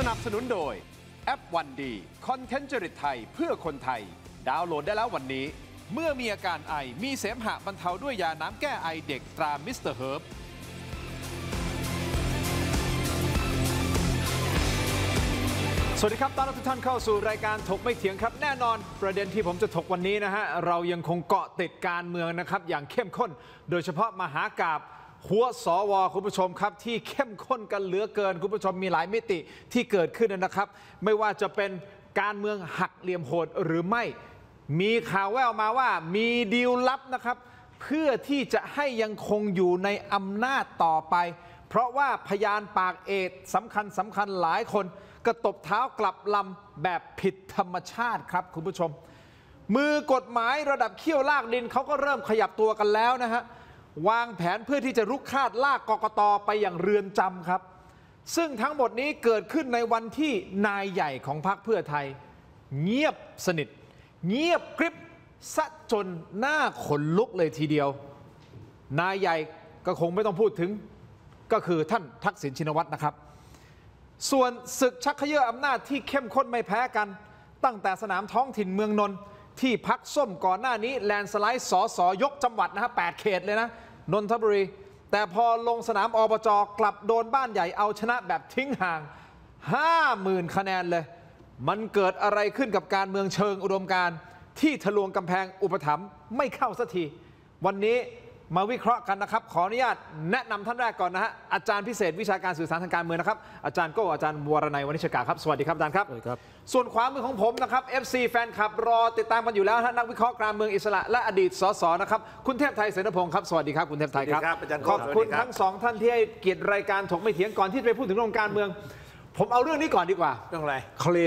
นับสนุนโดยแอปวันดีคอนเทนต์จริตไทยเพื่อคนไทยดาวน์โหลดได้แล้ววันนี้เมื่อมีอาการไอมีเสมหะบรรเทาด้วยยาน้ำแก้ไอเด็กตรามิสเตอร์เฮิร์บสวัสดีครับต้อนรับทุกท่านเข้าสู่รายการถกไม่เถียงครับแน่นอนประเด็นที่ผมจะถกวันนี้นะฮะเรายังคงเกาะติดการเมืองนะครับอย่างเข้มข้นโดยเฉพาะมหากาพย์หัวสวคุณผู้ชมครับที่เข้มข้นกันเหลือเกินคุณผู้ชมมีหลายมิติที่เกิดขึ้นนะครับไม่ว่าจะเป็นการเมืองหักเหลี่ยมโหดหรือไม่มีข่าวแว่วมาว่ามีดีลลับนะครับเพื่อที่จะให้ยังคงอยู่ในอำนาจต่อไปเพราะว่าพยานปากเอกสำคัญหลายคนกระตบเท้ากลับลำแบบผิดธรรมชาติครับคุณผู้ชมมือกฎหมายระดับเขี้ยวลากดินเขาก็เริ่มขยับตัวกันแล้วนะฮะวางแผนเพื่อที่จะรุกคาดลากกกต.ไปอย่างเรือนจำครับซึ่งทั้งหมดนี้เกิดขึ้นในวันที่นายใหญ่ของพรรคเพื่อไทยเงียบสนิทเงียบกริบซะจนหน้าขนลุกเลยทีเดียวนายใหญ่ก็คงไม่ต้องพูดถึงก็คือท่านทักษิณชินวัตรนะครับส่วนศึกชักเขยื้ออำนาจที่เข้มข้นไม่แพ้กันตั้งแต่สนามท้องถิ่นเมืองนนท์ที่พรรคส้มก่อนหน้านี้แลนสไลด์สสยกจังหวัดนะฮะ8 เขตเลยนะนนทบุรีแต่พอลงสนามอบจ.กลับโดนบ้านใหญ่เอาชนะแบบทิ้งห่าง 50,000 คะแนนเลยมันเกิดอะไรขึ้นกับการเมืองเชิงอุดมการณ์ที่ทะลวงกำแพงอุปถัมภ์ไม่เข้าสักทีวันนี้มาวิเคราะห์กันนะครับขออนุญาตแนะนำท่านแรกก่อนนะฮะอาจารย์พิเศษวิชาการสื่อสารทางการเมืองนะครับอาจารย์โก้อาจารย์วรนัยวณิชกาครับสวัสดีครับอาจารย์ครับส่วนขวามือของผมนะครับ FC แฟนคลับรอติดตามกันอยู่แล้วนักวิเคราะห์การเมืองอิสระและอดีตสสนะครับคุณเทพไทยเสนพงศ์ครับสวัสดีครับคุณเทพไทยครับขอบคุณทั้งสองท่านที่ให้เกียรติรายการถกไม่เถียงก่อนที่จะไปพูดถึงเรื่องการเมืองผมเอาเรื่องนี้ก่อนดีกว่าเรื่องอะไรเคล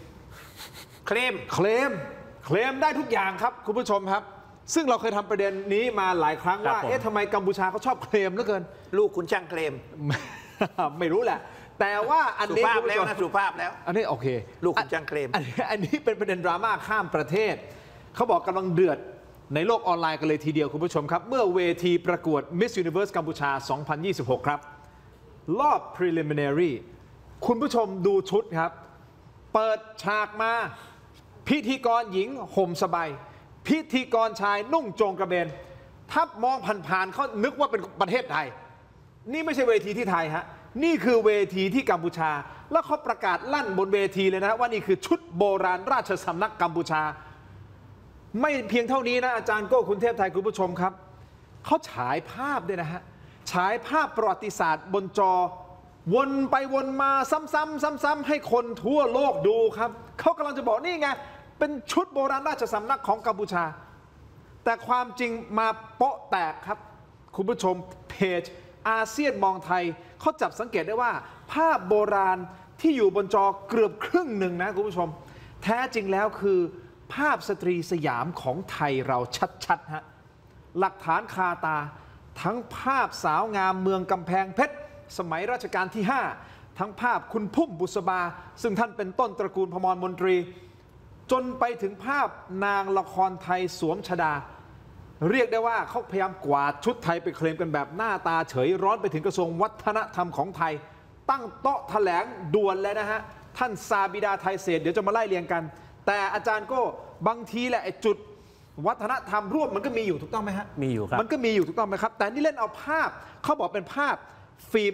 มได้ทุกอย่างครับคุณผู้ชมครับซึ่งเราเคยทำประเด็นนี้มาหลายครั้งว่าเอ๊ะทำไมกัมพูชาเขาชอบเคลมเหลือเกินลูกคุณช่างเคลมไม่รู้แหละแต่ว่าอันนี้สุภาพแล้วนะสุภาพแล้วอันนี้โอเคลูกคุณช่างเคลมอันนี้เป็นประเด็นดราม่าข้ามประเทศเขาบอกกำลังเดือดในโลกออนไลน์กันเลยทีเดียวคุณผู้ชมครับเมื่อเวทีประกวด Miss Universe กัมพูชา 2026 ครับรอบ preliminary คุณผู้ชมดูชุดครับเปิดฉากมาพิธีกรหญิงห่มสบายพิธีกรชายนุ่งโจงกระเบนถ้ามองผ่านๆเขานึกว่าเป็นประเทศไทยนี่ไม่ใช่เวทีที่ไทยฮะนี่คือเวทีที่กัมพูชาแล้วเขาประกาศลั่นบนเวทีเลยนะว่านี่คือชุดโบราณราชสำนักกัมพูชาไม่เพียงเท่านี้นะอาจารย์โก้คุณเทพไทยคุณผู้ชมครับเขาฉายภาพด้วยนะฮะฉายภาพประวัติศาสตร์บนจอวนไปวนมาซ้ำๆให้คนทั่วโลกดูครับเขากำลังจะบอกนี่ไงเป็นชุดโบราณราชสำนักของกัมพูชาแต่ความจริงมาโป๊ะแตกครับคุณผู้ชมเพจอาเซียนมองไทยเขาจับสังเกตได้ว่าภาพโบราณที่อยู่บนจอเกือบครึ่งหนึ่งนะคุณผู้ชมแท้จริงแล้วคือภาพสตรีสยามของไทยเราชัดๆฮะหลักฐานคาตาทั้งภาพสาวงามเมืองกำแพงเพชรสมัยรัชกาลที่5ทั้งภาพคุณพุ่มบุษบาซึ่งท่านเป็นต้นตระกูลพมรมนตรีจนไปถึงภาพนางละครไทยสวมชฎาเรียกได้ว่าเขาพยายามกวาดชุดไทยไปเคลมกันแบบหน้าตาเฉยร้อนไปถึงกระทรวงวัฒนธรรมของไทยตั้งโต๊ะแถลงด่วนเลยนะฮะท่านซาบิดาไทยเศรษฐ์เดี๋ยวจะมาไล่เรียงกันแต่อาจารย์ก็บางทีแหละไอ้จุดวัฒนธรรมร่วมมันก็มีอยู่ถูกต้องไหมฮะมีอยู่ครับมันก็มีอยู่ถูกต้องไหมครับแต่นี่เล่นเอาภาพเขาบอกเป็นภาพฟิล์ม